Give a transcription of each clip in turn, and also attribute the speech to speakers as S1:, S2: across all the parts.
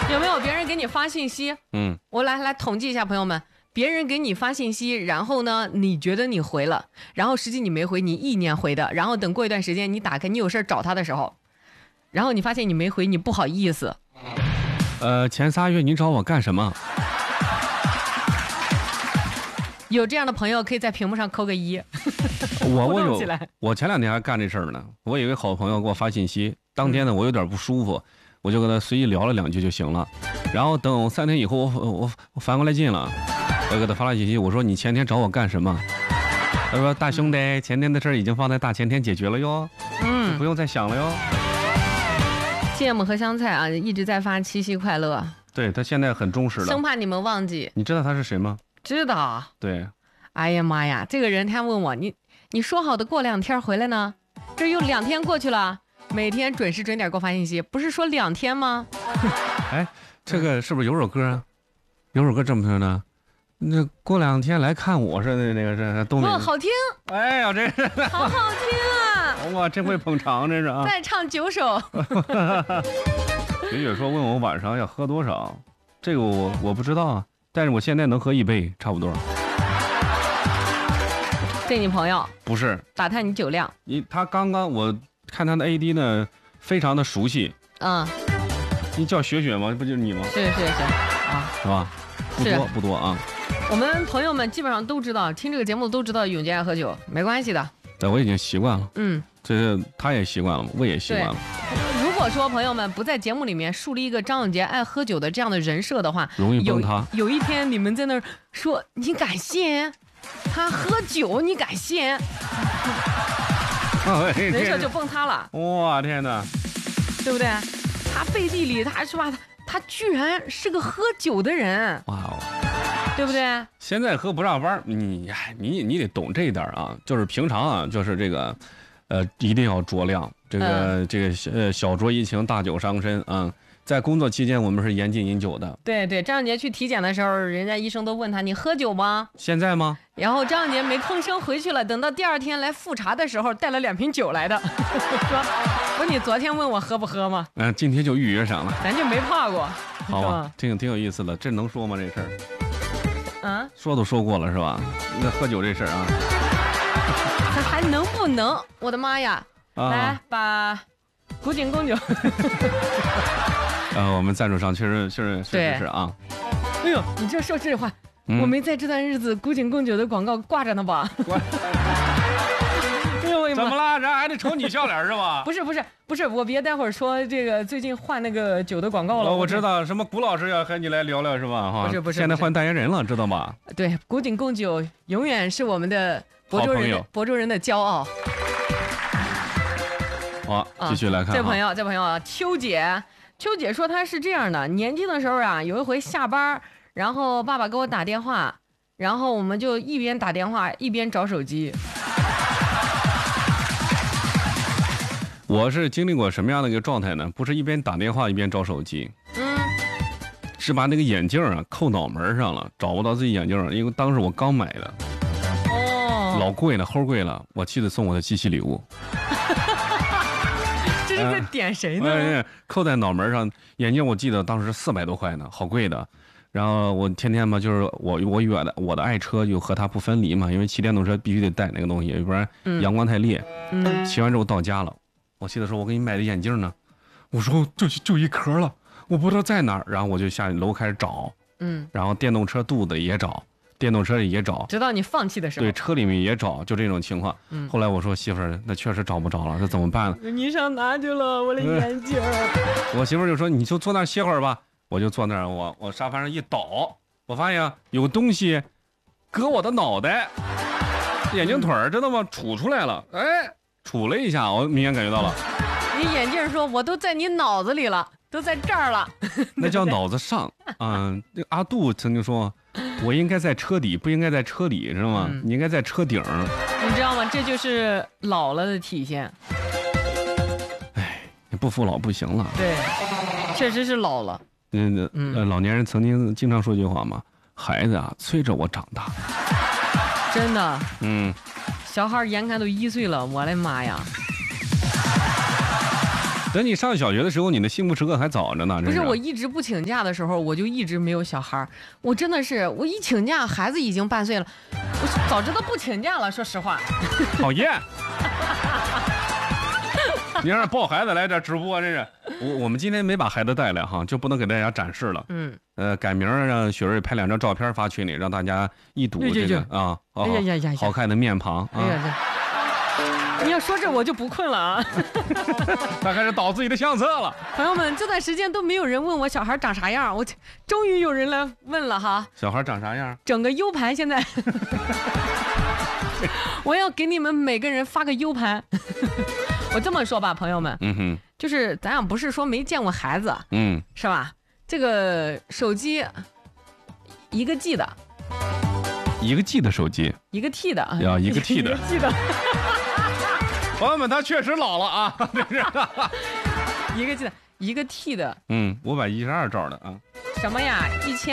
S1: 有没有别人给你发信息？我来统计一下，朋友们，别人给你发信息，然后呢，你觉得你回了，然后实际你没回，你意念回的，然后等过一段时间你打开，你有事找他的时候，然后你发现你没回，你不好意思。
S2: 前3月你找我干什么？
S1: 有这样的朋友可以在屏幕上扣个1。
S2: 我前2天还干这事儿呢。我有一个好朋友给我发信息，当天呢我有点不舒服，我就跟他随意聊了2句就行了。然后等3天以后，我反过来劲了，我给他发了信息，我说你前天找我干什么？他说大兄弟，前天的事儿已经放在大前天解决了哟，不用再想了哟。
S1: 芥末和香菜啊，一直在发七夕快乐。
S2: 对，他现在很忠实了，
S1: 生怕你们忘记。
S2: 你知道他是谁吗？
S1: 知道。
S2: 对。
S1: 哎呀妈呀，这个人他问我，你说好的过2天回来呢？这又2天过去了，每天准时准点给我发信息，不是说2天吗？
S2: 哎，这个是不是有首歌啊？有首歌这么说呢？那过2天来看我是那个是东北。
S1: 哇，好听！
S2: 哎呀，这是
S1: 好好听啊！
S2: 哇，真会捧场，这是啊！
S1: 再唱9首。
S2: 雪雪说问我晚上要喝多少，这个我不知道啊，但是我现在能喝1杯，差不多。
S1: 这你朋友？不
S2: 是，
S1: 打探你酒量。
S2: 他刚刚我看他的 AD 呢，非常的熟悉。你叫雪雪吗？不就是你吗？
S1: 是啊，
S2: 是吧？不多啊。
S1: 我们朋友们基本上都知道，听这个节目都知道永杰爱喝酒，没关系的。
S2: 但我已经习惯了。这他也习惯了，我也习惯了。
S1: 如果说朋友们不在节目里面树立一个张永杰爱喝酒的这样的人设的话，
S2: 容易崩塌。
S1: 有一天你们在那儿说你敢信他喝酒，你敢信？人设就崩塌了。
S2: 哇，天哪，
S1: 对不对？他背地里他是吧？他居然是个喝酒的人。哇哦，对不对？
S2: 现在喝不上班，你得懂这一点啊。就是平常啊，就是这个，一定要酌量。这个小酌怡情，大酒伤身啊。在工作期间，我们是严禁饮酒的。
S1: 对，张永杰去体检的时候，人家医生都问他：“你喝酒吗？”
S2: 现在吗？
S1: 然后张永杰没吭声回去了。等到第2天来复查的时候，带了2瓶酒来的，说：“不，你昨天问我喝不喝吗？”
S2: 今天就预约上了。
S1: 咱就没怕过。
S2: 好吧，挺有意思的。这能说吗？这事
S1: 儿？
S2: 说都说过了是吧？那喝酒这事儿啊，
S1: 他还能不能？我的妈呀！来把古井贡酒。
S2: 我们赞助商确实是啊。
S1: 哎呦，你这说这话，我没在这段日子古井贡酒的广告挂着呢吧？
S2: 怎么了？人还得瞅你笑脸是吧？
S1: 不是，我别待会儿说这个最近换那个酒的广告了。
S2: 我知道，什么古老师要和你来聊聊是吧？
S1: 不是，
S2: 现在换代言人了，知道吧？
S1: 对，古井贡酒永远是我们的亳州人的骄傲。
S2: 好，继续来看。
S1: 这朋友啊，秋姐说她是这样的，年轻的时候啊，有一回下班，然后爸爸给我打电话，然后我们就一边打电话一边找手机。
S2: 我是经历过什么样的一个状态呢？不是一边打电话一边找手机，是把那个眼镜啊扣脑门上了，找不到自己眼镜，因为当时我刚买的，老贵了，齁贵了，我妻子送我的七夕礼物。
S1: 这是在点谁呢？
S2: 扣在脑门上，眼镜我记得当时400多块呢，好贵的。然后我天天嘛，就是我的爱车就和它不分离嘛，因为骑电动车必须得带那个东西，要不然阳光太烈。骑完之后到家了，我妻子说：“我给你买的眼镜呢。”我说：“就一壳了，我不知道在哪儿。”然后我就下楼开始找，然后电动车肚子也找。电动车里也找，
S1: 直到你放弃的时候。
S2: 对，车里面也找，就这种情况。后来我说媳妇儿，那确实找不着了，这怎么办呢？
S1: 你上哪去了？我的眼镜。
S2: 我媳妇儿就说：“你就坐那儿歇会儿吧。”我就坐那儿，我沙发上一倒，我发现有东西割我的脑袋，眼镜腿儿知道吗？杵出来了，杵了一下，我明显感觉到了。
S1: 你眼镜说：“我都在你脑子里了，都在这儿了。”
S2: 那叫脑子上。阿杜曾经说。我应该在车底，不应该在车里，知道吗？你应该在车顶。
S1: 你知道吗？这就是老了的体现。
S2: 你不服老不行了。
S1: 对，确实是老了。
S2: 老年人曾经经常说一句话嘛：“孩子啊，催着我长大。”
S1: 真的。小孩眼看都1岁了，我的妈呀！
S2: 等你上小学的时候，你的幸福时刻还早着呢。
S1: 不是，我一直不请假的时候，我就一直没有小孩。我真的是，我一请假，孩子已经半岁了。我早知道不请假了，说实话。
S2: 讨厌。你让抱孩子来这直播，这是我们今天没把孩子带来哈，就不能给大家展示了。改明儿让雪瑞拍2张照片发群里，让大家一睹这个啊，好看的面庞啊。
S1: 你要说这我就不困了啊。
S2: 他开始导自己的相册了。
S1: 朋友们，这段时间都没有人问我小孩长啥样，我终于有人来问了哈。
S2: 小孩长啥样？
S1: 整个 U 盘现在。我要给你们每个人发个 U 盘。我这么说吧，朋友们，就是咱俩不是说没见过孩子，是吧？这个手机1个G 的
S2: ，1个G 的手机
S1: ，1个T 的，
S2: 要1个T 的，
S1: 1个G 的。
S2: 朋友们，他确实老了啊，这是
S1: 1个G 的，1个T 的
S2: ，512兆的啊。
S1: 什么呀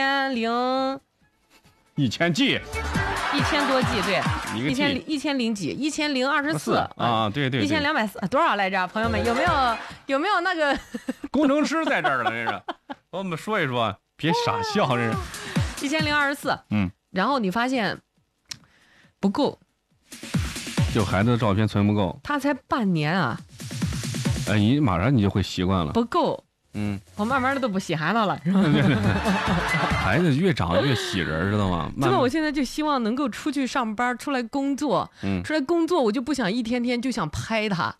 S1: ？1000G。1000多 G， 对，1000几，1024
S2: 啊，对
S1: ，1240多少来着？朋友们，有没有那个
S2: 工程师在这儿了？这是，我们说一说，别傻笑，这是
S1: 1024，然后你发现不够，
S2: 就孩子的照片存不够，
S1: 他才半年啊，
S2: 你马上你就会习惯了，
S1: 不够。我慢慢的都不喜孩子了，是吧？
S2: 孩子越长越喜人，知道吗？
S1: 真的，我现在就希望能够出去上班，出来工作，出来工作，我就不想一天天就想拍他。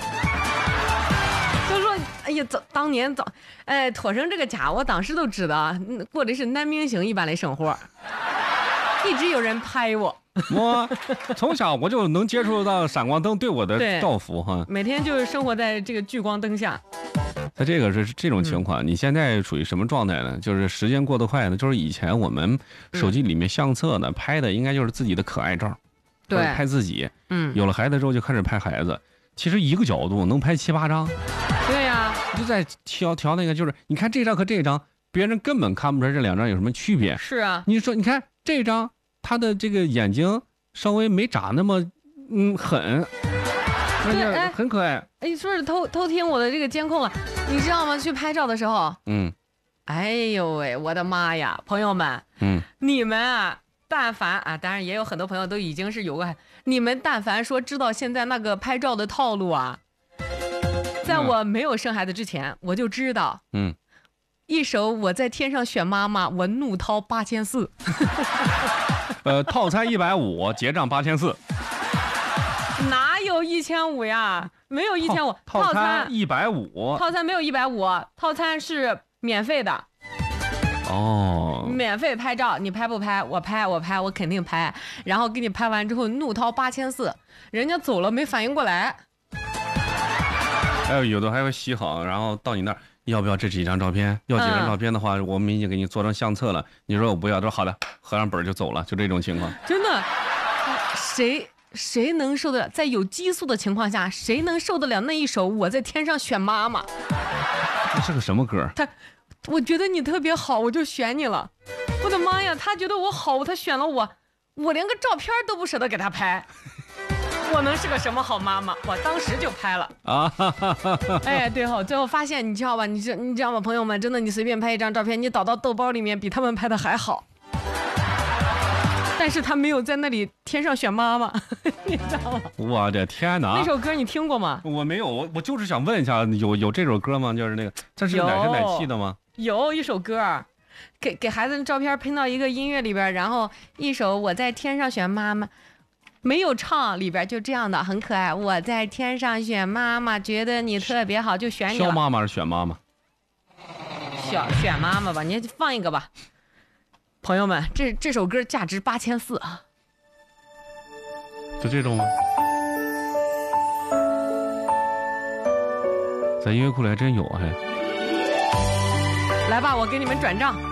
S1: 就说，哎呀，当年妥成这个家，我当时都知道，过的是男明星一般的生活，一直有人拍我。
S2: 我从小我就能接触到闪光灯对我的照拂哈，
S1: 每天就是生活在这个聚光灯下。
S2: 它这个是这种情况，你现在处于什么状态呢？就是时间过得快呢，就是以前我们手机里面相册呢拍的应该就是自己的可爱照，
S1: 对，
S2: 拍自己。有了孩子之后就开始拍孩子，其实一个角度能拍7、8张。
S1: 对呀，
S2: 你就在调那个，就是你看这张和这张，别人根本看不出来这2张有什么区别。
S1: 是啊，
S2: 你说你看这张，他的这个眼睛稍微没眨那么狠。对，很可爱。
S1: 说是偷听我的这个监控了，你知道吗？去拍照的时候，哎呦喂，我的妈呀，朋友们，你们啊，但凡啊，当然也有很多朋友都已经是有个，你们但凡说知道现在那个拍照的套路啊，在我没有生孩子之前，我就知道，一首我在天上选妈妈，我怒掏8400，
S2: 套餐150，结账8400。
S1: 哪有1500呀？没有1500，
S2: 套餐150，
S1: 套餐没有150，套餐是免费的。免费拍照，你拍不拍？我拍，我肯定拍。然后给你拍完之后，怒掏8400，人家走了没反应过来。
S2: 还有的还会洗好，然后到你那儿，要不要这几张照片？要几张照片的话，我们已经给你做成相册了。你说我不要，他说好的，合上本就走了，就这种情况。
S1: 真的，谁能受得了？在有激素的情况下，谁能受得了那一首《我在天上选妈妈》？
S2: 这是个什么歌？
S1: 我觉得你特别好，我就选你了。我的妈呀，他觉得我好，他选了我，我连个照片都不舍得给他拍。我能是个什么好妈妈？我当时就拍了啊！哎，对后最后发现，你知道吧？你知道吗，朋友们？真的，你随便拍一张照片，你导到豆包里面，比他们拍的还好。但是他没有在那里天上选妈妈，你知道吗？
S2: 我的天哪！
S1: 那首歌你听过吗？
S2: 我没有，我就是想问一下，有这首歌吗？就是那个，这是奶声奶气的吗？
S1: 有一首歌，给孩子的照片拼到一个音乐里边，然后一首我在天上选妈妈，没有唱，里边就这样的，很可爱。我在天上选妈妈，觉得你特别好，就选你了。
S2: 挑妈妈是选妈妈？
S1: 选妈妈吧，你放一个吧。朋友们，这首歌价值8400啊！
S2: 就这种吗？在音乐库里还真有还。
S1: 来吧，我给你们转账。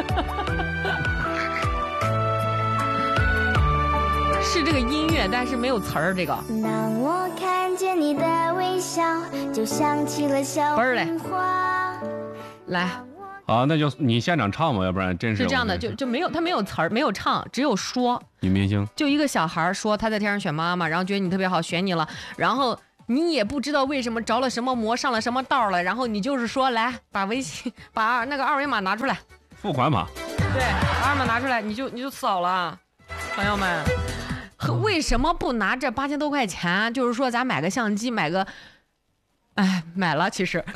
S1: 是这个音乐，但是没有词儿。这个。当我看见你的微笑，就想起了小红花。来。
S2: 好，那就你现场唱吧，要不然真是
S1: 这样的，就没有他没有词儿，没有唱，只有说。
S2: 女明星
S1: 就一个小孩说他在天上选妈妈，然后觉得你特别好，选你了。然后你也不知道为什么着了什么魔，上了什么道了，然后你就是说来把微信把那个二维码拿出来，
S2: 付款码，
S1: 对，二维码拿出来，你就扫了，朋友们。为什么不拿这8000多块钱？就是说咱买个相机，买个，哎，买了其实。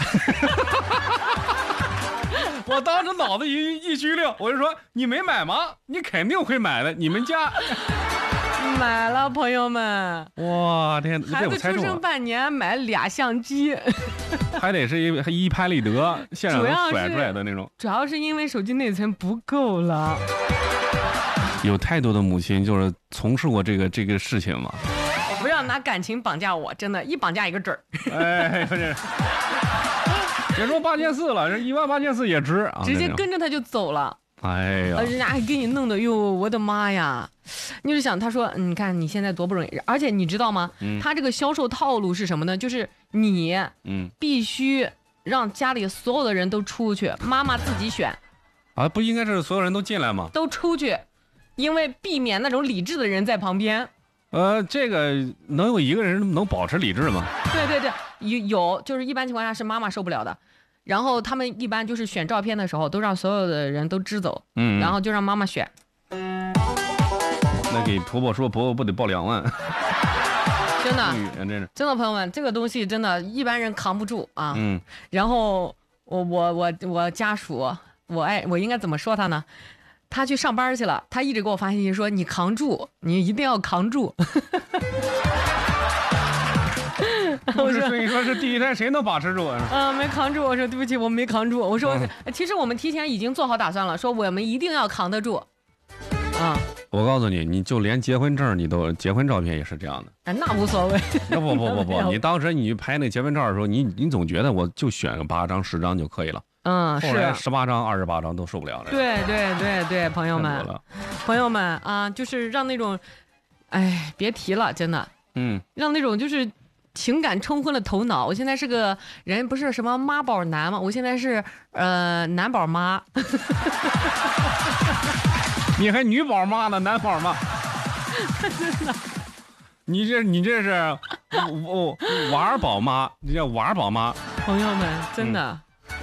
S2: 我当时脑子一激灵，我就说你没买吗？你肯定会买的，你们家
S1: 买了，朋友们。
S2: 哇天，
S1: 孩子出生半年买2相机，
S2: 还得是一拍立得，现场能甩出来的那种。
S1: 主要是因为手机内存不够了。
S2: 有太多的母亲就是从事过这个事情嘛。
S1: 不要拿感情绑架我，真的，一绑架一个准儿。
S2: 哎，别说8400了，这18400也值啊！
S1: 直接跟着他就走了。
S2: 哎呀，
S1: 人家还给你弄的，哟，我的妈呀！你就想，他说，你看你现在多不容易，而且你知道吗？他这个销售套路是什么呢？就是你，必须让家里所有的人都出去，妈妈自己选。
S2: 啊，不应该是所有人都进来吗？
S1: 都出去，因为避免那种理智的人在旁边。
S2: 这个能有一个人能保持理智吗？
S1: 对，有，就是一般情况下是妈妈受不了的。然后他们一般就是选照片的时候，都让所有的人都支走，然后就让妈妈选。
S2: 那给婆婆说，婆婆不得报2万？
S1: 真的，朋友们，这个东西真的，一般人扛不住啊。然后我家属，我应该怎么说他呢？他去上班去了，他一直给我发信息说：“你扛住，你一定要扛住。”
S2: 我说：“所以说是第一胎，谁能把持住啊？”
S1: 没扛住。我说：“对不起，我没扛住。”我说：“其实我们提前已经做好打算了，说我们一定要扛得住。”
S2: 我告诉你，你就连结婚证结婚照片也是这样的。
S1: 那无所谓。
S2: 不，你当时你拍那结婚照的时候，你总觉得我就选个8张10张就可以了。
S1: 是
S2: 18张28张都受不了了。
S1: 对，朋友们啊，就是让那种，哎，别提了，真的，让那种就是情感冲昏了头脑。我现在是个人，不是什么妈宝男吗？我现在是男宝妈。
S2: 你还女宝妈呢，男宝妈？你这是娃儿宝妈，你叫娃儿宝妈。
S1: 朋友们，真的。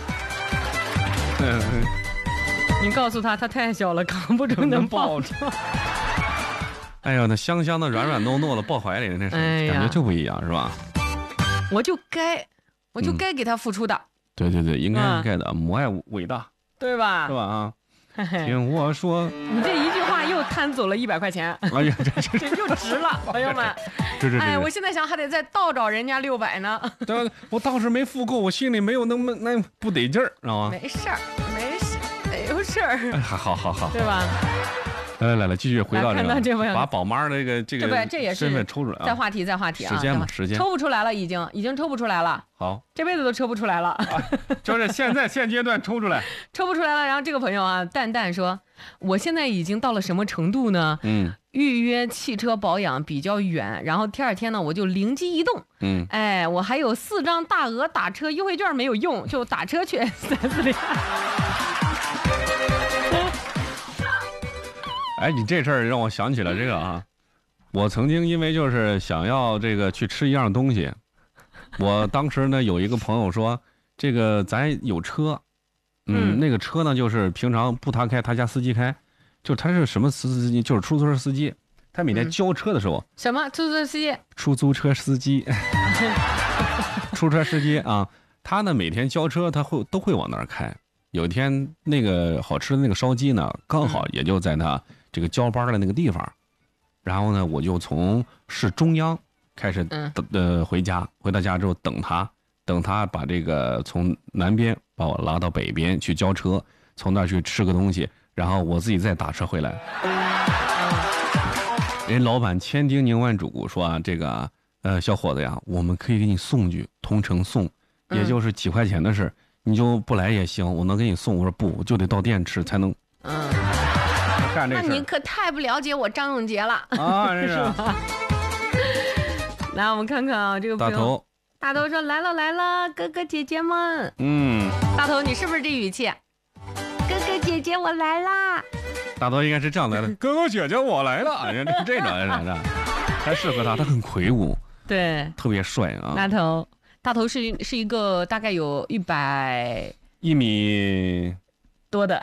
S1: 你告诉他，他太小了，扛不住，能抱着。
S2: 哎呀，那香香的、软软糯糯的，抱怀里的那是感觉就不一样，是吧？
S1: 我就该给他付出的。
S2: 对，应该的，母爱伟大，
S1: 对吧？
S2: 是吧？啊，听我说，
S1: 你这一句话又摊走了100块钱。
S2: 哎呀，
S1: 这又值了，朋友们。哎，我现在想还得再倒找人家600呢。
S2: 对，我当时没付够，我心里没有那不得劲儿，知道吗？
S1: 没事儿，没有事儿。
S2: 好，
S1: 对吧？
S2: 来，继续回到这个，把宝妈这个
S1: 这也是
S2: 身份抽出来啊。
S1: 再话题啊。
S2: 时间
S1: 抽不出来了，已经抽不出来了。
S2: 好，
S1: 这辈子都抽不出来了。
S2: 就是现阶段抽出来，
S1: 抽不出来了。然后这个朋友啊，蛋蛋说，我现在已经到了什么程度呢？预约汽车保养比较远，然后第2天呢，我就灵机一动，哎，我还有4张大额打车优惠券没有用，就打车去4S店。
S2: 哎，你这事儿让我想起了这个啊，我曾经因为就是想要这个去吃一样东西，我当时呢有一个朋友说，这个咱有车，那个车呢就是平常不他开，他家司机开，就他是什么司机，就是出租车司机，他每天交车的时候，
S1: 什么出租车司机？
S2: 出租车司机，出租车司机啊，他呢每天交车，他都会往那儿开。有一天那个好吃的那个烧鸡呢，刚好也就在他这个交班的那个地方，然后呢，我就从市中央开始回到家之后等他把这个从南边把我拉到北边去交车，从那儿去吃个东西，然后我自己再打车回来。人老板千叮咛万嘱咐说啊，这个小伙子呀，我们可以给你送去，同城送，也就是几块钱的事，你就不来也行，我能给你送。我说不，我就得到店吃才能。干这事。
S1: 那你可太不了解我张永杰了
S2: 啊！这是
S1: 吧？来，我们看看啊，这个
S2: 大头
S1: 说来了，哥哥姐姐们。大头，你是不是这语气？哥哥姐姐，我来啦！
S2: 大头应该是这样来的，哥哥姐姐，我来了。这种还适合他，他很魁梧。
S1: 对，
S2: 特别帅啊。
S1: 大头是一个大概有100
S2: 米
S1: 多的。